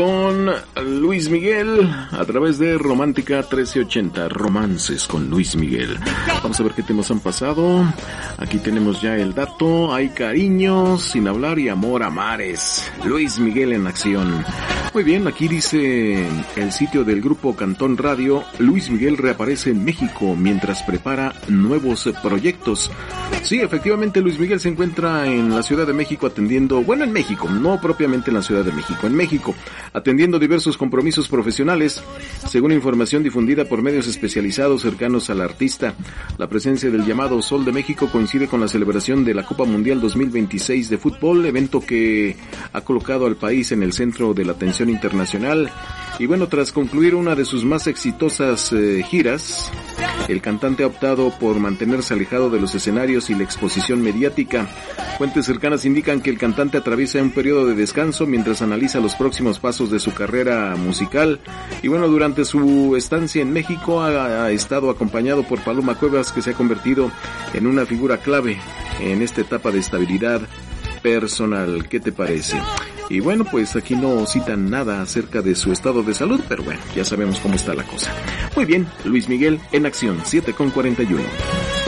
Con Luis Miguel a través de Romántica 1380, romances con Luis Miguel. Vamos a ver qué temas han pasado. Aquí tenemos ya el dato. Hay cariño, sin hablar y amor a mares. Luis Miguel en acción. Muy bien, aquí dice el sitio del grupo Cantón Radio: Luis Miguel reaparece en México mientras prepara nuevos proyectos. Sí, efectivamente Luis Miguel se encuentra en la Ciudad de México atendiendo, bueno, en México, no propiamente en la Ciudad de México, en México, atendiendo diversos compromisos profesionales. Según información difundida por medios especializados cercanos al artista, la presencia del llamado Sol de México coincide con la celebración de la Copa Mundial 2026 de fútbol, evento que ha colocado al país en el centro de la atención internacional. Y bueno, tras concluir una de sus más exitosas giras, el cantante ha optado por mantenerse alejado de los escenarios y la exposición mediática. Fuentes cercanas indican que el cantante atraviesa un periodo de descanso mientras analiza los próximos pasos de su carrera musical. Y bueno, durante su estancia en México ha estado acompañado por Paloma Cuevas, que se ha convertido en una figura clave en esta etapa de estabilidad personal. ¿Qué te parece? Y bueno, pues aquí no citan nada acerca de su estado de salud, pero bueno, ya sabemos cómo está la cosa. Muy bien, Luis Miguel en acción, 7:41.